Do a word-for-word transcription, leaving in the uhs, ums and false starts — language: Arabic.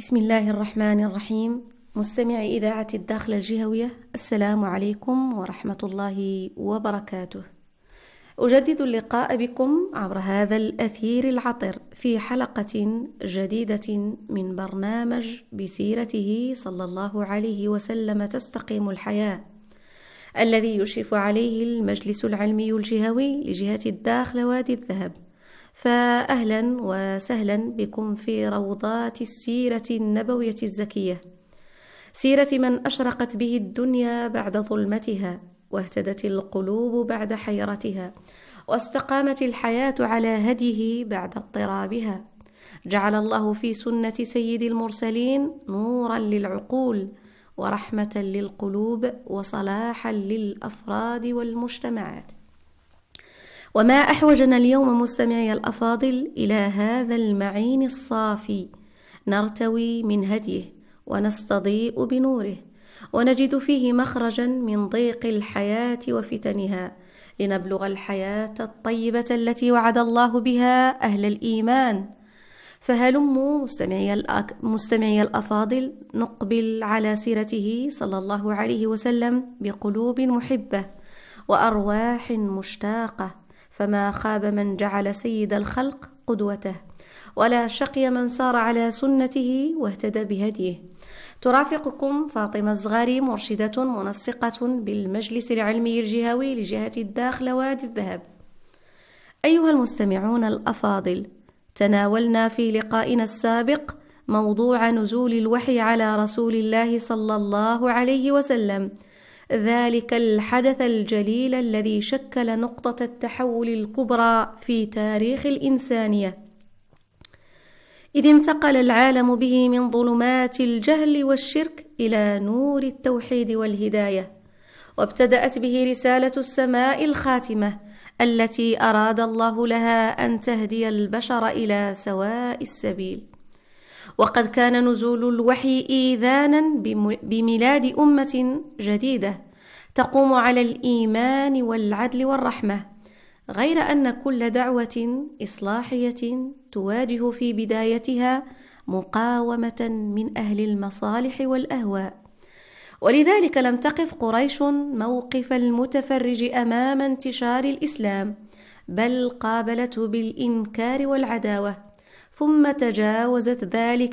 بسم الله الرحمن الرحيم. مستمعي إذاعة الداخلة الجهوية، السلام عليكم ورحمة الله وبركاته. أجدد اللقاء بكم عبر هذا الأثير العطر في حلقة جديدة من برنامج بسيرته صلى الله عليه وسلم تستقيم الحياة، الذي يشرف عليه المجلس العلمي الجهوي لجهة الداخلة وادي الذهب. فأهلا وسهلا بكم في روضات السيرة النبوية الزكية، سيرة من أشرقت به الدنيا بعد ظلمتها، واهتدت القلوب بعد حيرتها، واستقامت الحياة على هديه بعد اضطرابها. جعل الله في سنة سيد المرسلين نورا للعقول، ورحمة للقلوب، وصلاحا للأفراد والمجتمعات. وما أحوجنا اليوم مستمعي الأفاضل إلى هذا المعين الصافي، نرتوي من هديه ونستضيء بنوره، ونجد فيه مخرجا من ضيق الحياة وفتنها، لنبلغ الحياة الطيبة التي وعد الله بها أهل الإيمان. فهلموا مستمعي, مستمعي الأفاضل نقبل على سيرته صلى الله عليه وسلم بقلوب محبة وأرواح مشتاقة، فما خاب من جعل سيد الخلق قدوته، ولا شقي من سار على سنته واهتدى بهديه. ترافقكم فاطمة الزغاري، مرشدة منسقة بالمجلس العلمي الجهوي لجهة الداخلة وادي الذهب. أيها المستمعون الأفاضل، تناولنا في لقائنا السابق موضوع نزول الوحي على رسول الله صلى الله عليه وسلم، ذلك الحدث الجليل الذي شكل نقطة التحول الكبرى في تاريخ الإنسانية، إذ انتقل العالم به من ظلمات الجهل والشرك إلى نور التوحيد والهداية، وابتدأت به رسالة السماء الخاتمة التي أراد الله لها أن تهدي البشر إلى سواء السبيل. وقد كان نزول الوحي إيذانا بميلاد أمة جديدة تقوم على الإيمان والعدل والرحمة، غير أن كل دعوة إصلاحية تواجه في بدايتها مقاومة من أهل المصالح والأهواء. ولذلك لم تقف قريش موقف المتفرج أمام انتشار الإسلام، بل قابلته بالإنكار والعداوة، ثم تجاوزت ذلك